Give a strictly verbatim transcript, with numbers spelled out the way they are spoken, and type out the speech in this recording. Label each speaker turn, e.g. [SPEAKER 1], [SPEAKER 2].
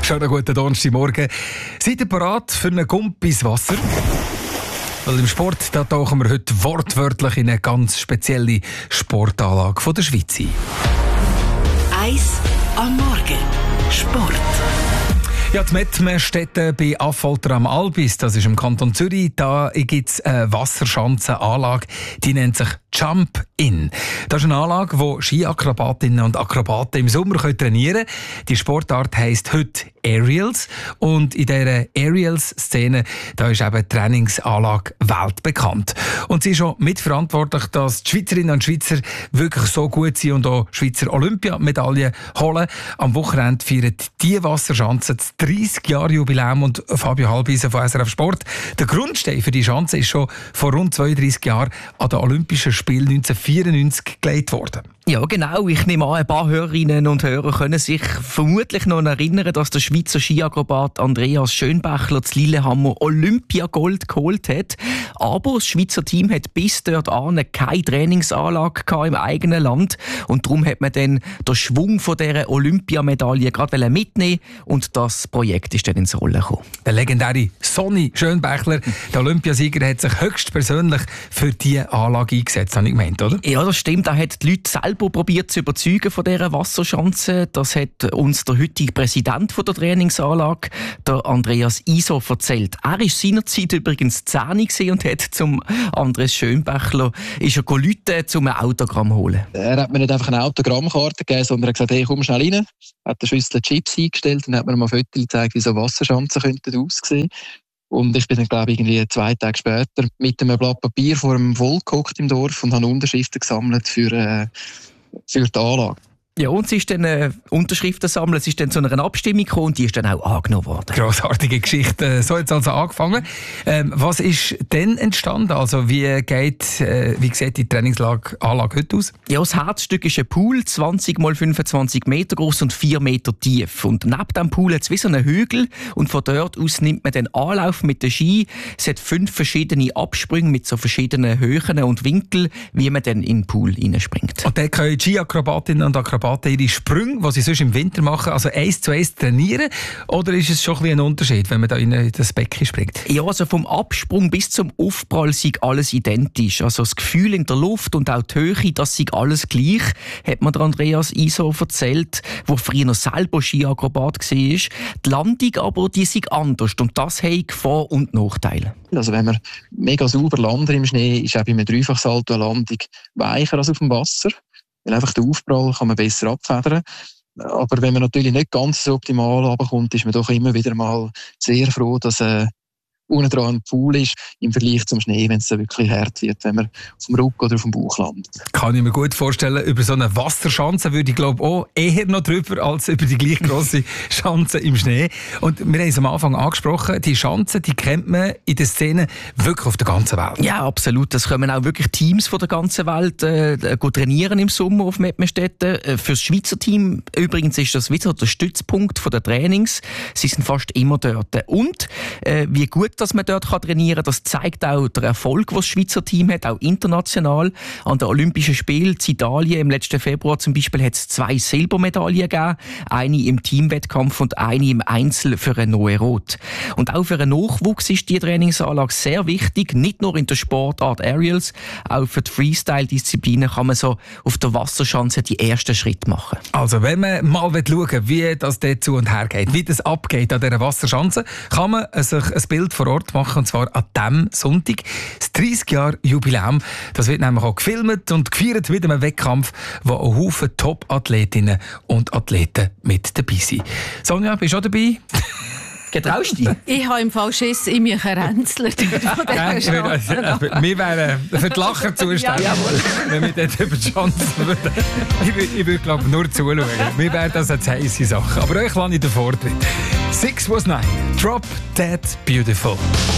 [SPEAKER 1] Schönen guten Donnerstagmorgen. Seid ihr bereit für einen Gump ins Wasser? Weil im Sport da tauchen wir heute wortwörtlich in eine ganz spezielle Sportanlage von der Schweiz ein.
[SPEAKER 2] Eis am Morgen. Sport.
[SPEAKER 1] Ja, die Mettmerstätte bei Affolter am Albis, das ist im Kanton Zürich, da gibt es eine Wasserschanzenanlage, die nennt sich Jump-In. Das ist eine Anlage, wo Skiakrobatinnen und Akrobaten im Sommer trainieren können. Die Sportart heisst heute Aerials und in dieser Aerials-Szene da ist eben die Trainingsanlage weltbekannt. Und sie ist schon mitverantwortlich, dass die Schweizerinnen und Schweizer wirklich so gut sind und auch Schweizer Olympiamedaillen holen. Am Wochenende feiert die Wasserschanze das dreissig Jahre Jubiläum und Fabio Halbisen von S R F Sport. Der Grundstein für die Schanze ist schon vor rund zweiunddreissig Jahren an den Olympischen Spielen neunzehnhundertvierundneunzig gelegt worden.
[SPEAKER 3] Ja, genau. Ich nehme an, ein paar Hörerinnen und Hörer können sich vermutlich noch erinnern, dass der Schweizer Skiakrobat Andreas Schönbächler zu Lillehammer Olympiagold geholt hat. Aber das Schweizer Team hat bis dort an keine Trainingsanlage im eigenen Land. Und darum hat man dann den Schwung von dieser Olympiamedaille gerade mitnehmen und das Projekt ist dann ins Rollen gekommen.
[SPEAKER 1] Der legendäre Sonny Schönbächler, der Olympiasieger, hat sich höchstpersönlich für diese Anlage eingesetzt, habe ich gemeint, oder?
[SPEAKER 3] Ja, das stimmt. Er hat die Leute selber probiert zu überzeugen von dieser Wasserschanze. Das hat uns der heutige Präsident von der Trainingsanlage, der Andreas Iso, erzählt. Er war seinerzeit übrigens zehn und hat zum Andreas Schönbächler ist er gerufen, um ein Autogramm zu holen.
[SPEAKER 4] Er hat mir nicht einfach eine Autogrammkarte gegeben, sondern er hat gesagt, hey, komm schnell rein. Er hat eine Schüssel Chips eingestellt und hat mir mal Fotos gezeigt, wie so Wasserschanzen könnten aussehen. Und ich bin dann, glaube ich, irgendwie zwei Tage später mit einem Blatt Papier vor einem Volk gehockt im Dorf und habe Unterschriften gesammelt für, äh, für die Anlage.
[SPEAKER 3] Ja, und sie ist dann äh, Unterschriften sammeln, es ist dann zu einer Abstimmung gekommen und die ist dann auch angenommen worden.
[SPEAKER 1] Grossartige Geschichte. So hat es also angefangen. Ähm, was ist denn entstanden? Also wie geht, äh, wie sieht die Trainingsanlage heute aus?
[SPEAKER 3] Ja, das Herzstück ist ein Pool, zwanzig mal fünfundzwanzig Meter groß und vier Meter tief. Und neben dem Pool hat es wie so einen Hügel und von dort aus nimmt man den Anlauf mit den Ski. Es hat fünf verschiedene Absprünge mit so verschiedenen Höhen und Winkeln, wie man dann in den Pool reinspringt.
[SPEAKER 1] Und dann können Ski-Akrobatinnen und Akrobaten ihre Sprünge, die sie sonst im Winter machen, also eins zu eins trainieren? Oder ist es schon ein, ein Unterschied, wenn man da in das Becken springt?
[SPEAKER 3] Ja, also vom Absprung bis zum Aufprall ist alles identisch. Also das Gefühl in der Luft und auch die Höhe, das ist alles gleich, hat mir der Andreas Iso erzählt, der früher noch selber Skiakrobat war. Die Landung aber, die ist anders und das hat Vor- und Nachteile.
[SPEAKER 4] Also wenn man mega sauber landet im Schnee, ist auch bei einem Dreifachsalto eine Landung weicher als auf dem Wasser. Weil einfach den Aufprall kann man besser abfedern. Aber wenn man natürlich nicht ganz so optimal runterkommt, ist man doch immer wieder mal sehr froh, dass äh, unten dran ein Pool ist, im Vergleich zum Schnee, wenn es dann wirklich hart wird, wenn man auf dem Rücken oder auf dem Bauch landet.
[SPEAKER 1] Kann ich mir gut vorstellen, über so eine Wasserschanze würde ich glaube auch eher noch drüber als über die gleich grosse Schanze im Schnee. Und wir haben es am Anfang angesprochen, die Schanze, die kennt man in der Szene wirklich auf der ganzen Welt.
[SPEAKER 3] Ja, absolut. Es kommen auch wirklich Teams von der ganzen Welt äh, trainieren im Sommer auf Mettmerstätte. Äh, für das Schweizer Team übrigens ist das wieder der Stützpunkt der Trainings. Sie sind fast immer dort. Und äh, wie gut dass man dort trainieren kann, das zeigt auch der Erfolg, den das Schweizer Team hat, auch international. An den Olympischen Spielen in Italien im letzten Februar zum Beispiel hat es zwei Silbermedaillen gegeben, eine im Teamwettkampf und eine im Einzel für ein Noe Roth. Und auch für einen Nachwuchs ist die Trainingsanlage sehr wichtig, nicht nur in der Sportart Aerials, auch für die Freestyle-Disziplinen kann man so auf der Wasserschanze die ersten Schritte machen.
[SPEAKER 1] Also wenn man mal schauen will, wie das dort zu und her geht, wie das abgeht an dieser Wasserschanze, kann man sich ein Bild vor Ort machen, und zwar an diesem Sonntag. Das dreissig Jahre Jubiläum. Das wird nämlich auch gefilmt und gefeiert mit einem Wettkampf, wo ein Haufen Top-Athletinnen und Athleten mit dabei sind. Sonja, bist du auch dabei?
[SPEAKER 3] Getraust du dich?
[SPEAKER 5] Ich habe im Fall Schiss, ich mich ränzelt.
[SPEAKER 1] Wir wären für die Lacher zuständig, ja, wenn wir dort über die Chancen würden. Ich würde, ich würde glaube nur zuschauen. Mir wäre das eine heisse Sache. Aber euch lasse ich den Vortritt. Six was nine. Drop Dead Beautiful.